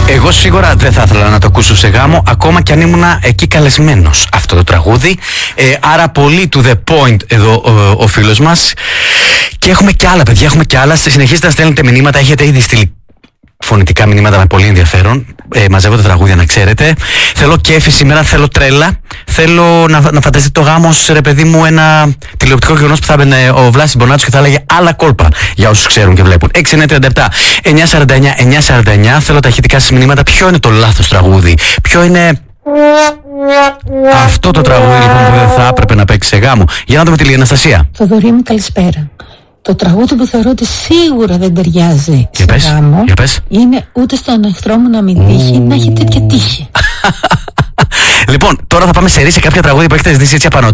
Εγώ σίγουρα δεν θα ήθελα να το ακούσω σε γάμο, ακόμα κι αν ήμουν εκεί καλεσμένος αυτό το τραγούδι. Άρα πολύ to the point εδώ ο φίλος μας. Και έχουμε κι άλλα, παιδιά, έχουμε κι άλλα. Συνεχίστε να στέλνετε μηνύματα, έχετε ήδη στείλει φωνητικά μηνύματα με πολύ ενδιαφέρον. Μαζεύω τα τραγούδια, να ξέρετε. Θέλω κέφι σήμερα, θέλω τρέλα. Θέλω να φανταστείτε το γάμο, ρε παιδί μου, ένα τηλεοπτικό γεγονός που θα έμπαινε ο Βλάσης Μπονάτσος και θα έλεγε άλλα κόλπα για όσους ξέρουν και βλέπουν. 6937 949 949. Θέλω τα ηχητικά σας μηνύματα. Ποιο είναι το λάθος τραγούδι, ποιο είναι αυτό το τραγούδι λοιπόν που δεν θα έπρεπε να παίξει σε γάμο. Για να δούμε τη Λία Αναστασία. Θοδωρή μου, καλησπέρα. Το τραγούδι που θεωρώ ότι σίγουρα δεν ταιριάζει σε γάμο είναι ούτε στον εχθρό μου να μην τύχει, να έχει τέτοια τύχη. Λοιπόν, τώρα θα πάμε σε κάποια τραγούδια που έχετε ζητήσει έτσι απάνω.